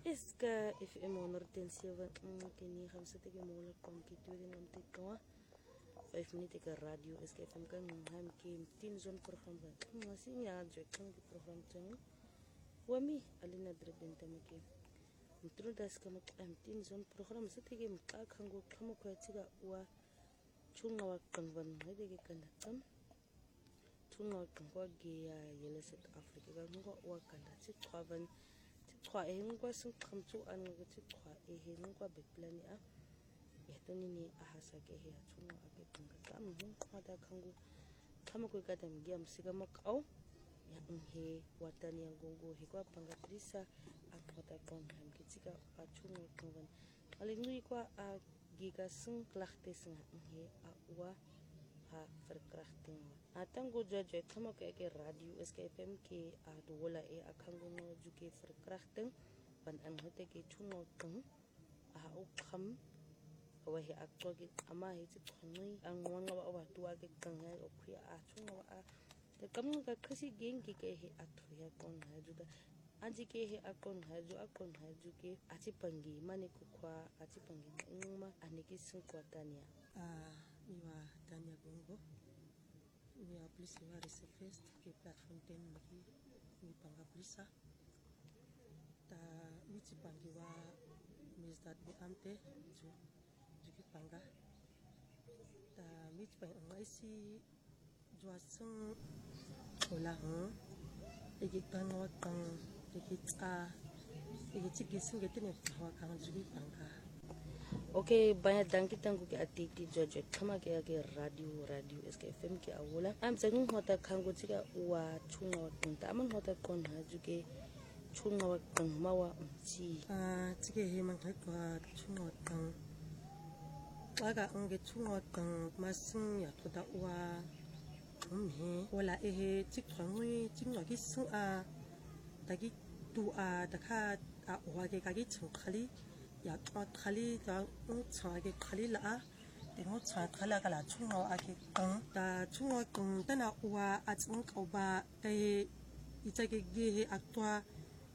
Iska FM 107 ke ni gamse te ke mola kom ke tuwe ngam te kwa 5 minute ke radio Iska FM kan ngam ke tin zone program ba ngasi nya je kan ke program teng wami alina dreben tamake mutru das kam tin zone program se te ke mka khango khamo ko tsiga wa chunga wa kanwan hede ke kanda tam chunga wa ge ya yele South Africa ga ngo wa kanda tsi twaban twa engwa sing khamchu an ngo tsi twa engwa be plan ya yetoni ni ahasa ke he chunga ake kunga kam hun khada khangu khama ko ka dam giam siga makau ya he watani ngongo he kwa panga trisa akhota kon ham ke tsika a chunga kongan alingui kwa a giga sing klachte sing he a wa ha verkrachting atango jaje kama ke radio SKFM ke a dola e akhango no juke verkrachting ban an hote ke chungo kang a o kham wa he aktoge ama he ti khoni an wanga wa tuwa ke kang ha o khia a chungo a te kam ka khasi geng ke he athuya kon ha juda anji ke he akon ha ju ke ati pangi mane ku kwa ati pangi nguma aniki sin kwatania Iwa Tanya Bongo. We are pleased to receive first ke platform 10 maki ni panga plisa. Ta miti pangi wa misdat be amte ju ki panga. Ta miti pangi ngaisi jua sung ola hon. Egi kangwa kang egi tsa egi tiki singete ne pahwa kang ju ki panga. Okay, banyak danki tangu ke atiti jojo kama ke radio SKFM ke awula am sengung hota kango tika wa chunga wa kunta aman hota kon haju ke chunga wa kang mawa mci tike he man kwa chunga wa kang waga onge chunga wa kang masing ya toda wa he wala ehe tik khangui chingwa ki su a tagi tu a takha a wa ke ka ki chungkhali ya khali ta cha ke khali la de ngo cha khala kala chungo ake kang ta chungo kung tana wa a chung ko ba ke I cha ke ge he atwa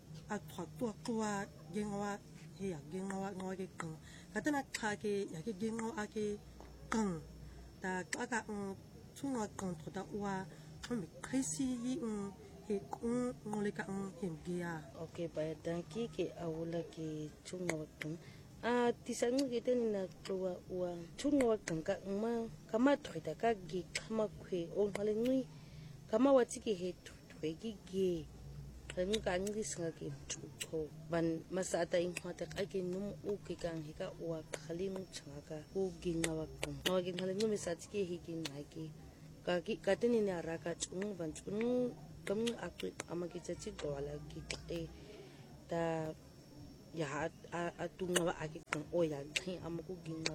tua gengwa he ya gengwa ngo ke kang katana kha ke ya ke gengwa ake kang ta ka chungo kung ta wa khom khaisi yi he ngole ka hem gia okay ba danki ke awula ke chunga wa kang tisangu ke tani na twa wa chunga wa kang ka ma kama thita ka gi khama khwe o ngale ngui kama wa tiki he thwe gi ge kan ka ngi singa ke tho ban masata in hota ka ke num u ke kang he ka wa khali mu changa ka u gi ngawa kang no gi ngale ngumi sa tiki he gi na ke ka ki ka tani na ra ka chung ban chung kam aku amagi chachi dola ki ta ya atunga wa aki kan oya khin amaku ginga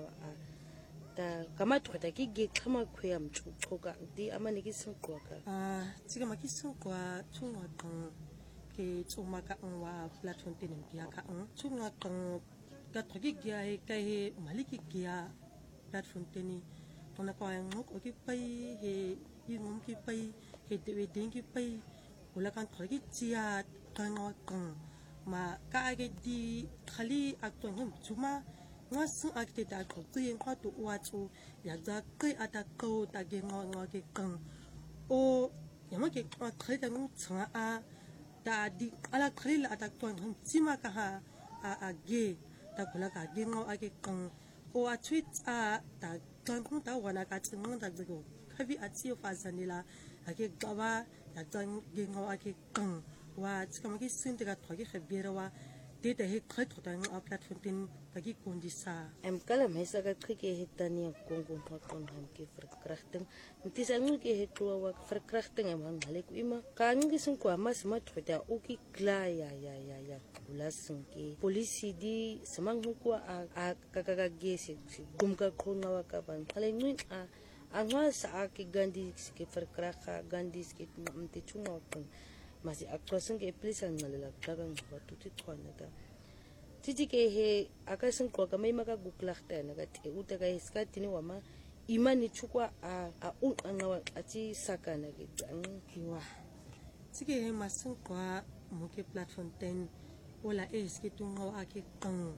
ta kama thota ki ge khama khweyam choka di amani ki sungwa ka 지금 막 기승과 총학강 ke chumaka wa platform tenen kia ka chungakang ka thogi gya he ka he maliki gya platform teni tona ko ngok oki pai he ingom ki pai he dewe dengi pai ulakan thogi chia kangakang ma ka ge di khali akton hum chuma ngas akte ta ko yin kha to wa chu ya za kai ata ko ta ge ngo ge kang o yama ke khali ta ngu changa a ta di ala khali la ta ko hum chima ka ha a ge ta kula ka ge ngo a ge kang o a tweet a ta kan ku ta wana ka ching ta ge ko khabi a chi fa zanila a ge gawa ya jang ge ngo a ge kang wa chikama ki sin te ka thogi khabera wa te te he khat thota ng a platform tin ka ki kondisa em kala mesa ka khike hetani kongo thon ham ke verkrachting mtisangu ke hetwa wa verkrachting em han hale ku ima ka ngi sun ko mas ma thota o ki kla ya bulasung ke polisi di samang ko a ka ge se gumka khona wa ka ban hale ngi a angwa sa ke gandi ke verkracha gandi ke mte chunga kon masih aktuasun ke please ngala dagang batu ti thwana ta tiji ke he akasun ko ka mai maka guklakta na ga te uta ga iska tini wama imani chukwa a ngawa ati saka na ge kiwa sige he masun ko mo ke platform 10 ola eski tungo ake kang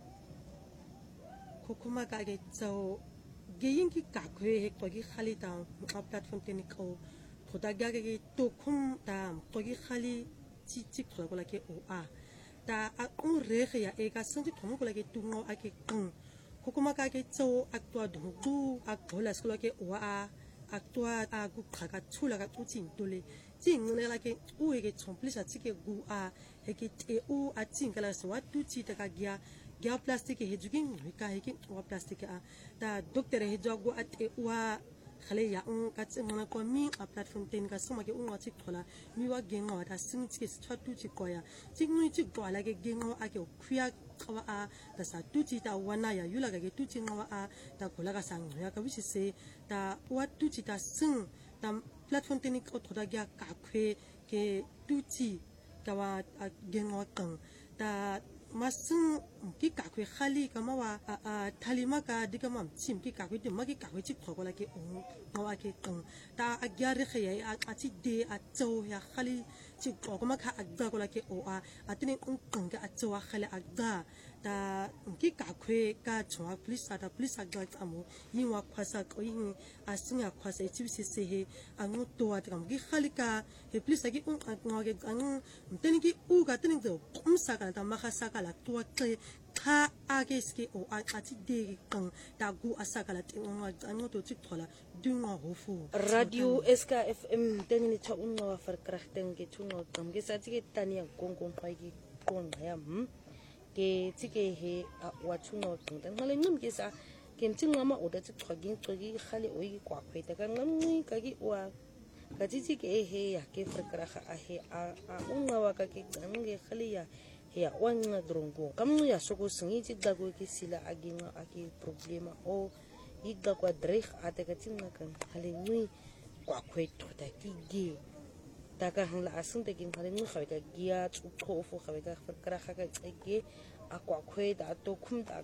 kokuma ka ge so geyin ki ka kwe he ko gi khali ta ma platform te ni ko khoda ga ge to khum ta ko gi khali chi ko la ke o a ta a un re ya e ka senti thomo ko la ke tungo ake kang kokuma ka ge so akwa du du akola sko ke o a akwa a gu khaga chula ka tuchin tole jing ne la ke u e ke chomplisa chike gu a he ke te u a ching kala so wa tu chi ta ka gya plastic he jugin ka he ke wa plastic a ta doctor he jogo at e wa khale ya un ka tsingana ko mi a platform ten ka soma ke un wa chi thola mi wa genga wa ta sing chi ke tu chi ko ya jing ni chi ko la ke genga a ke khya kawa a ta sa tu chi ta wana ya yula ka ke tu chi ngawa a ta kola ka sang ya ka wisi se ta wa tu chi ta sing ta platform ten ko thoda gya ka khwe ke tu chi ka wa genga kang ta masung ki ka khwe khali ka ma wa thalima ka dikama chim ki ka khwe de ma ki ka khwe chi khogola ke ngawa ke kang ta agya re khe ya a chi de a cho ya khali chi ko ma kha agda ko la ke o a atine kang ka a cho a khale agda ta ki ka khwe ka chwa please agda amu yin wa khwasa ko yin a singa khwasa chi se he angu to wa kam ki khali ka he please ki ngawa ke ang tene ki u ga tene do kumsa ka ta ma kha sa ka la to tle kha age ski o a chi de kang ta gu asaka la tinga angu to chi thola dunga hofu radio SKFM teng ni chaun wa far krachten ke chuno kam ke sa chi ke tania gong pai ki kon ya ke chi ke he wa chuno teng teng hale ngum ke sa kem chi ngama oda chi thogin togi khali oi kwa khoi ta ka ngam ni ka gi wa ka chi ke he ya ke far krakha a he a unga wa ka ke nge khali ya ya wanga drongo kam ya soko singi chi da go ke sila aginga ake problema o igda kwa dreig ate ka tinga kan hale nui kwa khoi to ta ki gi ta ka hang la asung te kin hale nui khawe ka gia chu khofu khawe ka kra kha ka ge a kwa khoi da to khum ta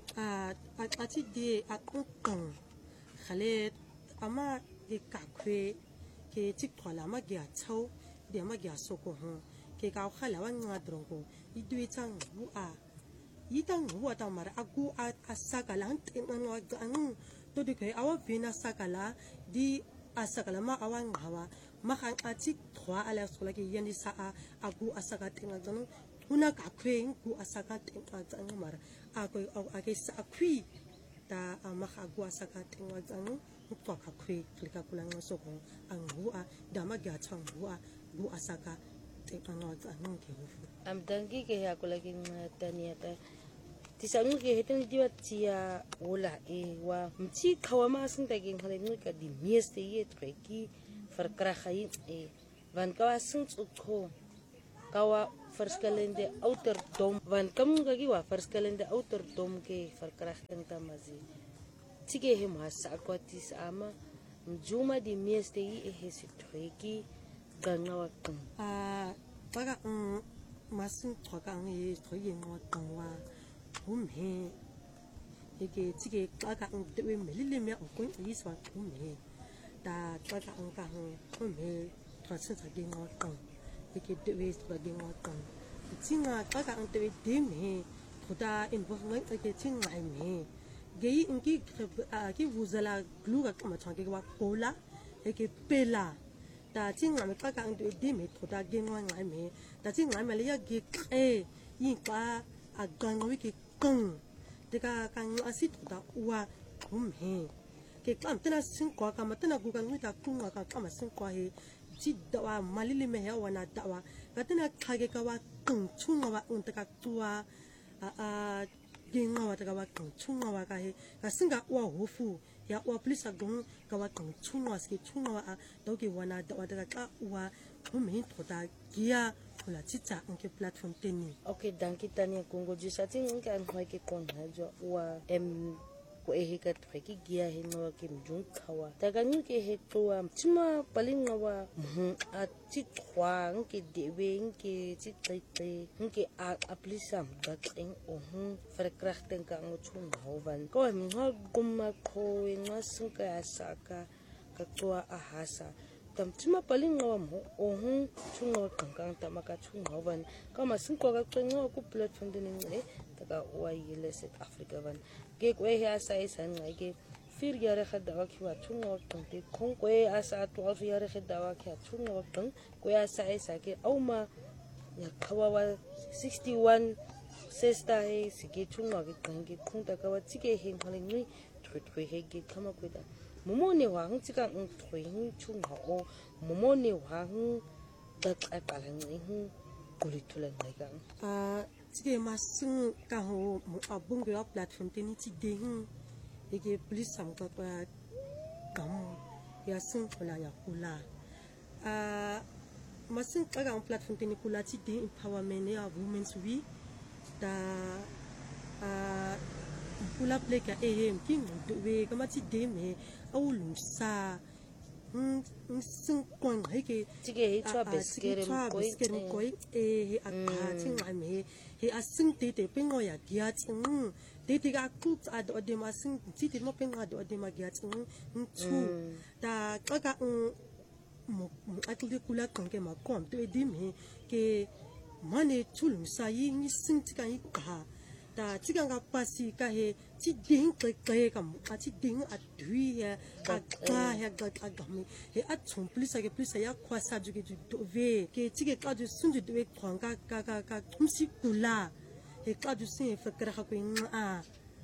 a chi de a ko kang khale ama de ka khwe ke chi thola ma gya chau de ma gya soko hu ke ka khala wa nga drongo i dui chang bu a i tang bu ta mar agu a asakala tin no ang to de ke awa bina sakala di asakala ma awan hawa ma khang a chi thwa ala sola ke yani sa agu asaka tin ngano una ka khweng ku asaka tin ngano mar a ko a ke sa khwi ta ma agu asaka tin ngano to ka khwi klika kula ngaso ko ang bu a dama gya chang bu a gu asaka tin ngano ke hu am dangi ke ya ko lagi tania ta tisangu ke heten diwa tia ola e wa mchi khawama sing ta ging hale nu ka di mies te ye treki verkra khai e van ka sing kho kawa verskelende ouderdom van kam ga gi wa verskelende ouderdom ke verkra ta mazi tige he mas akwatis ama mjuma di mies te ye he si treki gangawa kan paga masin thoga ngi thoye ngo tangwa humhe eke chige kaga de we melile me ko iswa humhe ta kaga ka humhe thosa sa ge ngo tang eke de we sa ge ngo tang chinga kaga de we de me thoda in bo ngai eke chinga ai me ge inki ki wuzala gluga kama change wa kola eke pela ta chinga me kaga de me thoda ge ngo ngai me ta chinga me le ya ge e yin pa a gang wiki kong de ka kang asit da wa humhe ke kam tena sin kwa kama tena gu gang ta kunga ka kama sin kwa he ji da wa malili me ya wana da wa ka tena khage ka wa kung chunga wa un ta ka tua genga wa ta ka wa kung chunga wa ka he ka singa wa hofu ya wa please agong ka wa kung chunga ski chunga wa do ke wana da wa da ka wa humhe to da gia la chicha anke platform teni okay danki tania kongo jisa ting kan hoi ke kon ha jo wa ko e ka treki gia he no ke mjung khawa ta ga ni ke he to chima paling wa a chi khwa ke dewe ke chi tai ke a plisam ga teng o fer krachten ka ngo chung hovan ko mi ha gumma ko e ngas ka asaka ka to a hasa tam chima paling ngawam ho ohun chungo kangkang tamaka chungo van kama singko ka chungo ku platform din ni taka wa yele South Africa van ke ko he asa isan ngai ke 4 yare khadawa khiwa chungo kang te khong ko asa 12 yare khadawa khya chungo kang ko asa isa ke auma ya khawa 61 sesta he sike chungo ke kang ke khong ta ka wa chike he ngale ni thwe he ke khama ko da 모모네 왕 지가 토잉 충하고 모모네 왕 dakapalanging kulitulan naga sige masung kaho abung ge platform tini ci ding ege police sam ka kam ya sung kula ya kula masung ka platform tini kula ci ding empowerment ya women's week da kula play ka king we kama ci ding me awulung sa sung kwang heke tige chwa beskerem koi he akha chinga me he asung te pengo ya gya chung te ga ku ad odema sung ti te mo pengo ad odema gya chung chu da ka mo atle kula kanke ma kom te di me ke mane chulung sa yi ni sung ti ka da chigang ga pasi ka he chi ding ke kam a chi ding a dui ya ka ya ga me he a chung plus ya kwasa ju ge do ve ke chi ge ka ju sun ju de kwang ka tumsi kula he ka ju sin fa kra ha ko a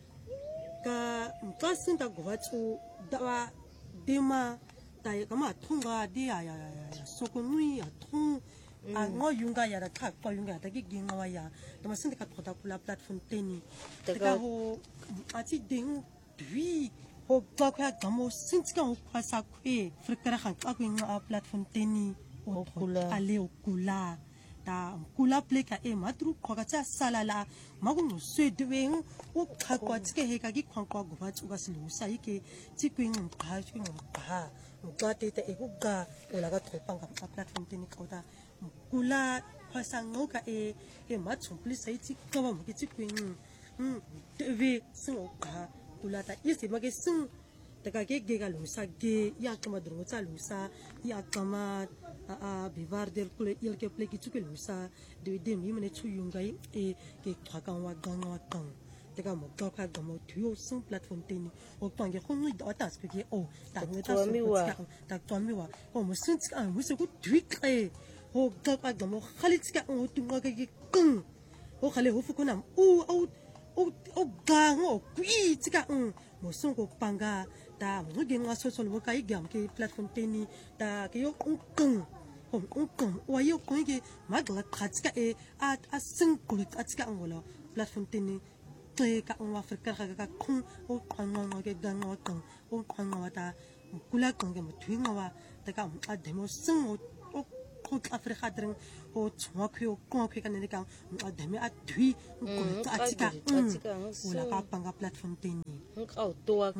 ka sin da go chu da wa de ma da ya ma thung ga de ya so ko nui ya thung ngo yunga ya da ka ko yunga da gi ngwa ya da masin ka thoda kula platform teni da ho ati ding dui ho ka ka gamo sin ka ho pasa kwe frikara khan ka ko ngwa platform teni o kula ale o kula da kula play ka e matru ko ka cha salala magu no se de o ka ko tike he ka gi khon ko go ba chu ga silu sa yike ti kwing ka chu ka ga te e go ga ola ga thopang ka platform teni ka da kula pasang ka e matchung please sai chi ka ba ki chi kwing tv sing ka kula ta isi ma ke sing ta ka ge ga lu sa ge ya ka ma dro cha lu sa ya ka ma bivar der kule il ke ple ki chu ke lu sa de mi mane chu yung ga e ke ka ka wa ga wa ka ta ka mo ka ga mo tu sing platform te ni o pa ge khon ni da ta sku ke o ta ni ta to mi wa o mo sing ka mo se ku tweak e ho ka ga mo khalit ka o tu nga ke kung ho khale ho fu ko nam o ga ngo kwi tsika mo song ko panga da mo ge nga so wo ka igam ke platform teni da ke yo kung wa yo ko ge ma ga ka tsika e a sing ko ka tsika ngolo platform teni te ka on wa frika ka kung o kwanga ge ga ngo kung o kwanga da kula kung ge mo twinga wa da ka a demo sing o Afrika dring o chwa ko ka ne ka adami atui ko atika ula ka panga platform teni au toa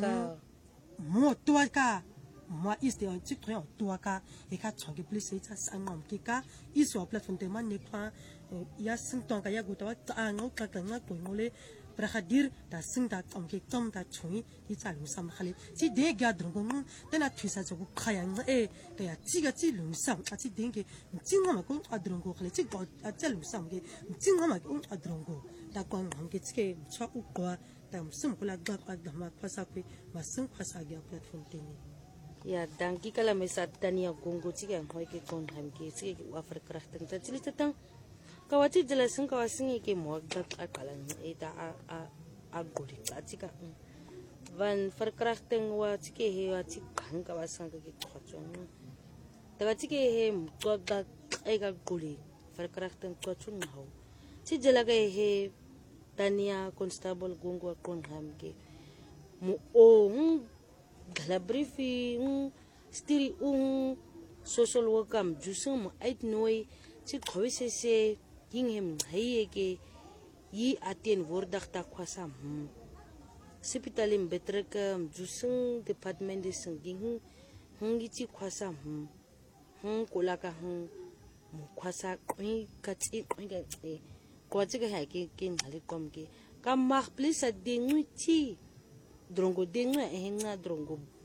ka mo is de chi toa ka e ka chonge please sa sangam ki ka iso platform te man ne kwa ya sing tong ka ya go ta ngo ka nga ko ngole prahadir da sing da chonge tom da chhui I cha lu sam khale chi de ga drong ngong ta na thisa jo khaya e ta ya chi ga chi lu sam a chi ding ke ching ma ko adrong ko khale chi ga a cha lu sam ke ching ma ko adrong ko da ko ngong ke chi ke cha u ko da sum ko la ga da ma phasa pe ma sing phasa ga platform te ni ya danki kala me satania gongo chi ga hoi ke kon ham ke chi ke wa far krachten ta chi tang kawati jelasin kawasin ke mo ga akalan e da a guri ta chi ka van far krachten wa chi ke he wa chi kan kawasan ke khochon da chi ke he ko ga e ga guri far krachten ko chun ho chi jelaga he tania constable gongo kon ham ke mo o gala briefi stiri social worker jusum mo ait noi chi khoise se king hem hayege yi aten vordak ta khwasam sipitalim betreka jusung department de singing hungi chi khwasam kolaka mo khwasa koi ka chi koi ga ko chi ga ha ke kin hali kom ke kam mak please a dingu chi drongo dingu henga drongo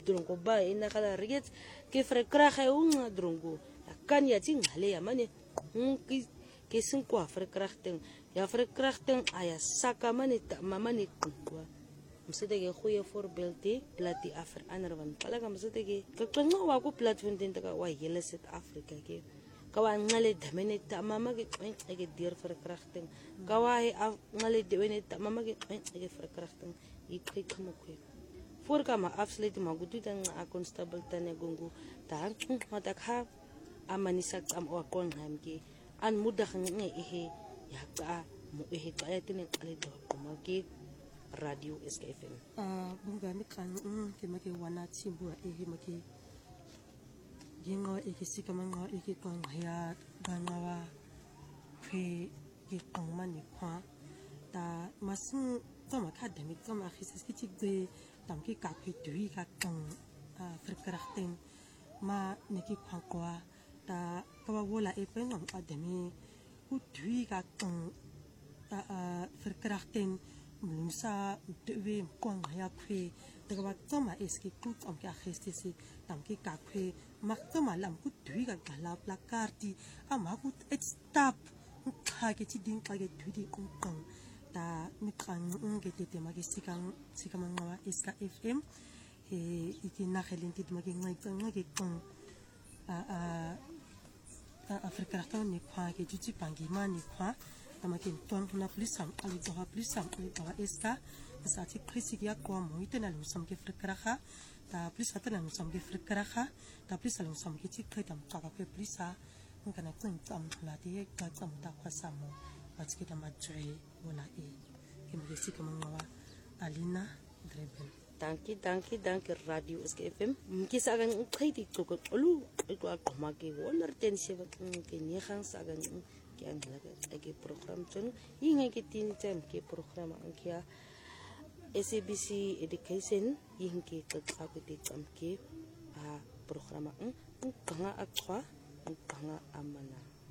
drongo ba ina kala riget ke frekra kha unga drongo kan ya ting hale ya mane ke sin kwa frekrachten ya frekrachten aya saka mane ta mamane kwa msete ke khoye voorbeeld plati afr ander van pala ka msete ke kaqanga wa ku platform tin ka wa hele South Africa ke ka wa ngale damene ta mama ke ke dir frekrachten ka wa ngale damene ta mama ke frekrachten ikrik mo ku voor kama afsluit magutu dan a constable tane gungu ta mata kha amanisak am o kon hamki an mudah nge ehe ya ka mo ehe ka tene kale do maki radio SKFM bunga mi kan ke make wana chimbu ehe make gingo eke sikamanga eke kon ya ganawa ke tangmani kwa ta masin tama academic tama khisis kitik de tamki ka ke tui ka kan frekrachten ma neki kwa ta kawa wola e penam ademi ku tui ka kan frekrachten mlusa dewe kwang ya kwe de kawa tama eski kut am ka khistisi tamki ka kwe mak tama lam ku tui ka gala plakarti ama ku stop ka ke ti din ka ke tui kon ta mikran ngete magi sikamanga SKFM iki nakhelin ti magi ngai kon Afrika ni kwa ke juti pangi mani kwa tamaki ton na plisam ali doha plisam ali doha eska sati prisiki ya kwa mo itena lu sam ke Afrika ta plisa tena lu sam ke Afrika ta plisa lu sam ke ti kretam ka ke plisa ngana tsin tam la de ka tam ta kwa samo patski ta majoi wala ke mo sika mangawa Alina Drebel danke radio SKFM kisa agan khaiti ko olu ko akoma ke wonder tense ke ni khang sagan ke angla ke program chon yinga ke tin tem ke program ang kya SABC education ying ke ka ko te tam ke program ang kanga akwa ang kanga amana